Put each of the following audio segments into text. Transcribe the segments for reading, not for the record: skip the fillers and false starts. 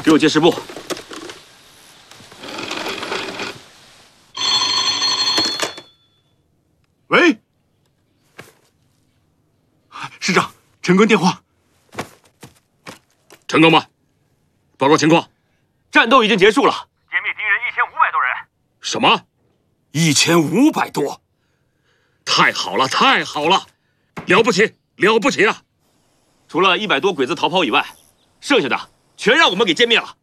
给我接师部。 喂，师长，陈庚电话。 陈庚吧，报告情况。 战斗已经结束了， 歼灭敌人1500多人。 什么 1500多？ 太好了，太好了，了不起，了不起啊！ 除了100多鬼子逃跑以外，剩下的全让我们给歼灭了。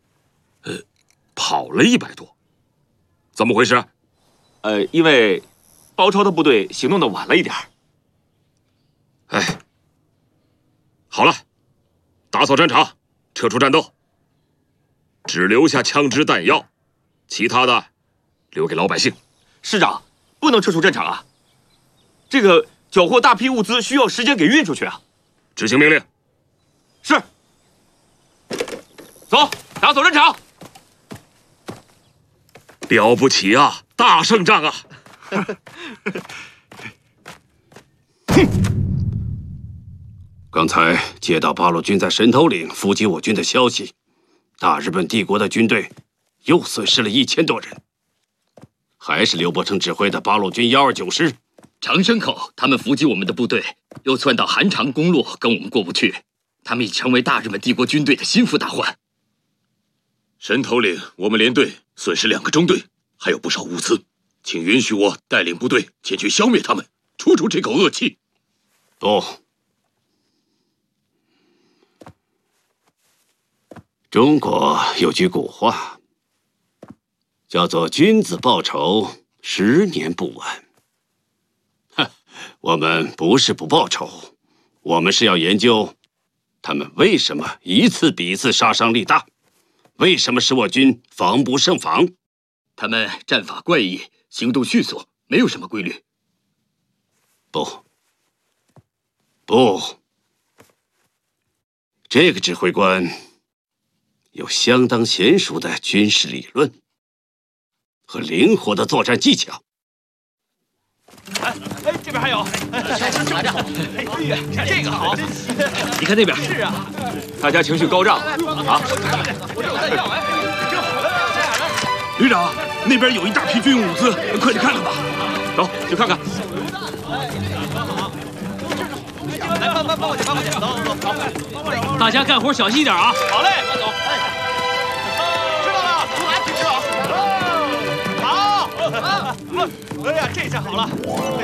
跑了100多，怎么回事？ 因为包超的部队行动的晚了一点。 哎，好了，打扫战场，撤出战斗，只留下枪支弹药，其他的留给老百姓。 师长，不能撤出战场啊！这个缴获大批物资需要时间给运出去啊。 执行命令。 是。走，打扫战场。 了不起啊，大胜仗啊！ 刚才接到八路军在神头岭伏击我军的消息，大日本帝国的军队又损失了1000多人。还是刘伯承指挥的八路军129师。 长生口他们伏击我们的部队，又窜到韩长公路，跟我们过不去。他们已成为大日本帝国军队的心腹大患。 神头岭，我们连队损失2个中队，还有不少物资，请允许我带领部队前去消灭他们，除除这口恶气。 不，中国有句古话，叫做“君子报仇，10年不晚”。我们不是不报仇，我们是要研究他们为什么一次比一次杀伤力大，为什么使我军防不胜防。 他们战法怪异，行动迅速，没有什么规律。 不，这个指挥官有相当娴熟的军事理论和灵活的作战技巧。 这边还有，拿着，这个好， 你看那边， 是啊， 大家情绪高涨啊！ 我有弹药，正好， 旅长，那边有一大批军用物资，快去看看吧。 走，去看看。 来，帮我去，走，好， 大家干活小心一点啊！ 好嘞，走，知道了，拿起吃好，哎呀，这下好了。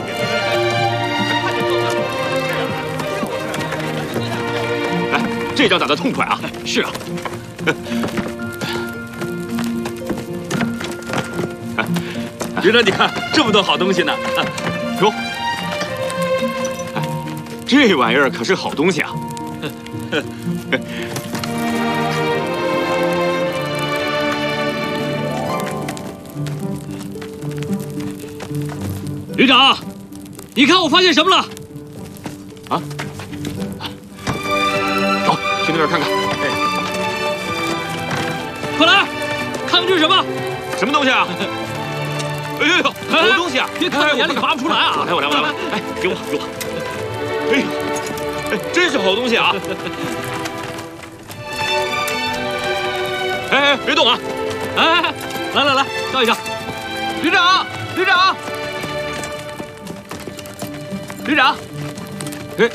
哎，这仗打得痛快啊！ 是啊。 局长，你看这么多好东西呢，走。这玩意儿可是好东西啊！ 旅长，你看我发现什么了？ 啊！走，去那边看看。 快来，看看这是什么？ 什么东西啊？哎呦呦，好东西啊！ 别看在眼里拔不出来啊！ 我来！哎，给我！哎呦，真是好东西啊！哎，别动啊！ 哎，来，照一照。 旅长， 哎，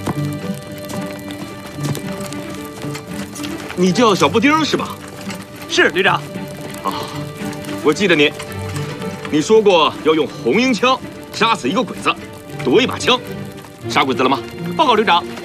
你叫小布丁是吧？ 是旅长。 啊，我记得你说过要用红缨枪杀死一个鬼子，夺一把枪，杀鬼子了吗？ 报告旅长，